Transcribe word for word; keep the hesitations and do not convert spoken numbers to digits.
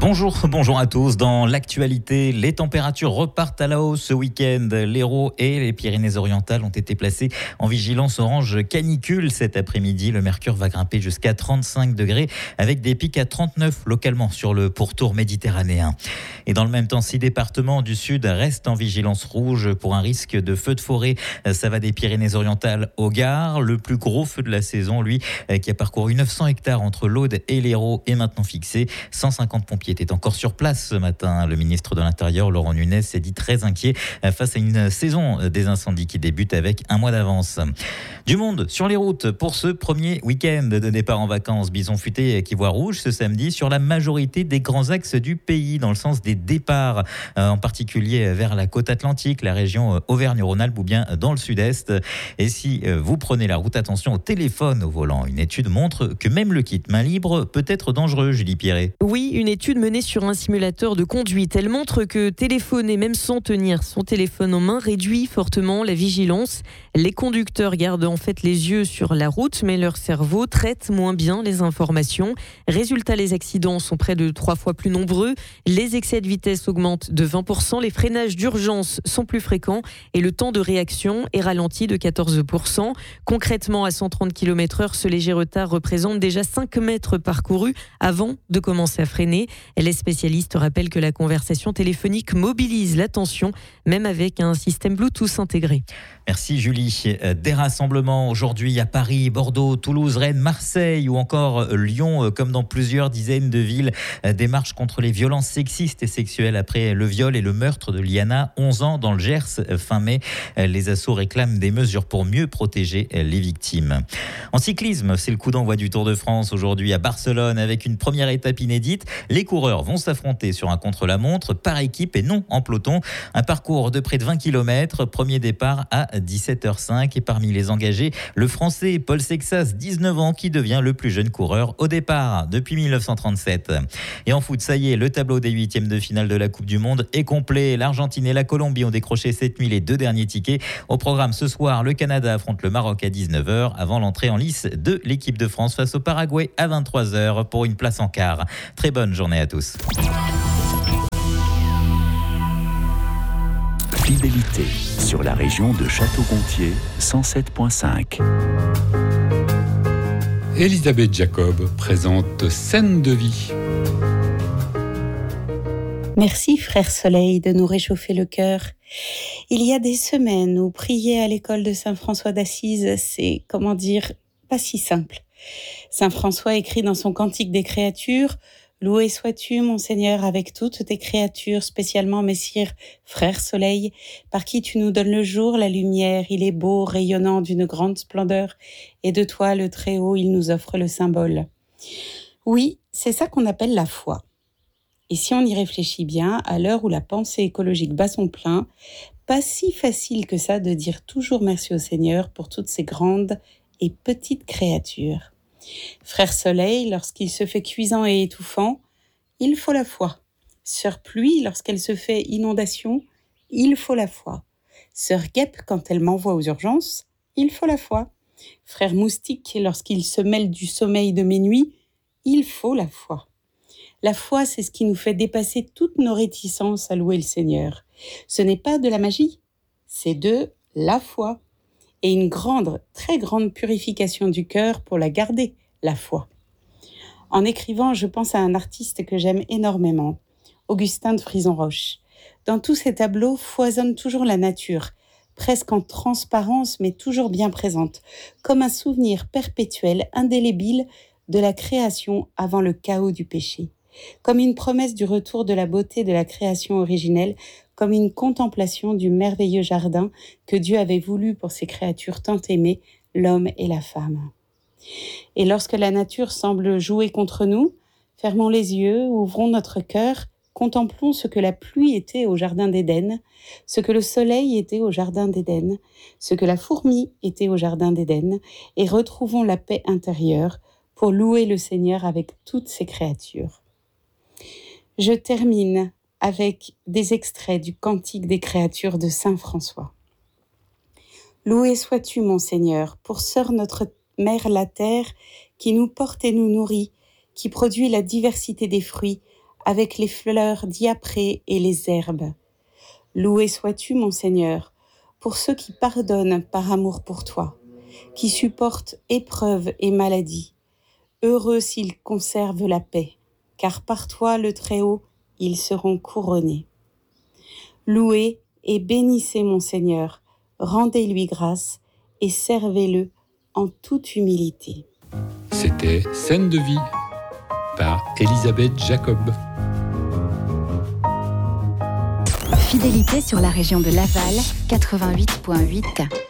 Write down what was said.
Bonjour, bonjour à tous. Dans l'actualité, les températures repartent à la hausse ce week-end. L'Hérault et les Pyrénées-Orientales ont été placés en vigilance orange canicule cet après-midi. Le mercure va grimper jusqu'à trente-cinq degrés avec des pics à trente-neuf localement sur le pourtour méditerranéen. Et dans le même temps, six départements du sud restent en vigilance rouge pour un risque de feu de forêt. Ça va des Pyrénées-Orientales au Gard. Le plus gros feu de la saison, lui, qui a parcouru neuf cents hectares entre l'Aude et l'Hérault, est maintenant fixé. cent cinquante pompiers était encore sur place ce matin. Le ministre de l'Intérieur, Laurent Nunez, s'est dit très inquiet face à une saison des incendies qui débute avec un mois d'avance. Du monde sur les routes pour ce premier week-end de départ en vacances. Bison futé qui voit rouge ce samedi sur la majorité des grands axes du pays dans le sens des départs, en particulier vers la côte atlantique, la région Auvergne-Rhône-Alpes ou bien dans le sud-est. Et si vous prenez la route, attention au téléphone au volant. Une étude montre que même le kit main libre peut être dangereux, Julie Pierret. Oui, une étude menée sur un simulateur de conduite. Elle montre que téléphoner, même sans tenir son téléphone en main, réduit fortement la vigilance. Les conducteurs gardent en fait les yeux sur la route, mais leur cerveau traite moins bien les informations. Résultat, les accidents sont près de trois fois plus nombreux. Les excès de vitesse augmentent de vingt pour cent. Les freinages d'urgence sont plus fréquents et le temps de réaction est ralenti de quatorze pour cent. Concrètement, à cent trente kilomètres heure, ce léger retard représente déjà cinq mètres parcourus avant de commencer à freiner. Les spécialistes rappellent que la conversation téléphonique mobilise l'attention, même avec un système Bluetooth intégré. Merci Julie. Des rassemblements aujourd'hui à Paris, Bordeaux, Toulouse, Rennes, Marseille ou encore Lyon, comme dans plusieurs dizaines de villes. Des marches contre les violences sexistes et sexuelles après le viol et le meurtre de Liana, onze ans, dans le Gers, fin mai. Les assos réclament des mesures pour mieux protéger les victimes. En cyclisme, c'est le coup d'envoi du Tour de France aujourd'hui à Barcelone avec une première étape inédite. Les coureurs vont s'affronter sur un contre-la-montre par équipe et non en peloton. Un parcours de près de vingt kilomètres. Premier départ à dix-sept heures cinq. Et parmi les engagés, le Français Paul Sexas, dix-neuf ans, qui devient le plus jeune coureur au départ depuis dix-neuf cent trente-sept. Et en foot, ça y est, le tableau des huitièmes de finale de la Coupe du Monde est complet. L'Argentine et la Colombie ont décroché cette nuit les deux derniers tickets. Au programme ce soir, le Canada affronte le Maroc à dix-neuf heures avant l'entrée en lice de l'équipe de France face au Paraguay à vingt-trois heures pour une place en quart. Très bonne journée à tous. Fidélité sur la région de Château-Gontier, cent sept virgule cinq. Elisabeth Jacob présente Scène de vie. Merci Frère Soleil de nous réchauffer le cœur. Il y a des semaines où prier à l'école de Saint François d'Assise, c'est, comment dire, pas si simple. Saint François écrit dans son Cantique des créatures: « Loué sois-tu, mon Seigneur, avec toutes tes créatures, spécialement Messire, Frère Soleil, par qui tu nous donnes le jour, la lumière. Il est beau, rayonnant d'une grande splendeur, et de toi, le Très-Haut, il nous offre le symbole. » Oui, c'est ça qu'on appelle la foi. Et si on y réfléchit bien, à l'heure où la pensée écologique bat son plein, pas si facile que ça de dire toujours merci au Seigneur pour toutes ces grandes et petites créatures. Frère Soleil, lorsqu'il se fait cuisant et étouffant, il faut la foi. Sœur Pluie, lorsqu'elle se fait inondation, il faut la foi. Sœur Guêpe, quand elle m'envoie aux urgences, il faut la foi. Frère Moustique, lorsqu'il se mêle du sommeil de mes nuits, il faut la foi. La foi, c'est ce qui nous fait dépasser toutes nos réticences à louer le Seigneur. Ce n'est pas de la magie, c'est de la foi. Et une grande, très grande purification du cœur pour la garder, la foi. En écrivant, je pense à un artiste que j'aime énormément, Augustin de Frison-Roche. Dans tous ses tableaux foisonne toujours la nature, presque en transparence mais toujours bien présente, comme un souvenir perpétuel, indélébile de la création avant le chaos du péché. Comme une promesse du retour de la beauté de la création originelle, comme une contemplation du merveilleux jardin que Dieu avait voulu pour ses créatures tant aimées, l'homme et la femme. Et lorsque la nature semble jouer contre nous, fermons les yeux, ouvrons notre cœur, contemplons ce que la pluie était au jardin d'Éden, ce que le soleil était au jardin d'Éden, ce que la fourmi était au jardin d'Éden, et retrouvons la paix intérieure pour louer le Seigneur avec toutes ses créatures. Je termine avec des extraits du Cantique des créatures de Saint François. Loué sois-tu, mon Seigneur, pour sœur notre mère la terre, qui nous porte et nous nourrit, qui produit la diversité des fruits, avec les fleurs diaprées et les herbes. Loué sois-tu, mon Seigneur, pour ceux qui pardonnent par amour pour toi, qui supportent épreuves et maladies. Heureux s'ils conservent la paix, car par toi, le Très-Haut, ils seront couronnés. Louez et bénissez mon Seigneur, rendez-lui grâce et servez-le en toute humilité. C'était Scène de vie par Elisabeth Jacob. Fidélité sur la région de Laval, quatre-vingt-huit virgule huit.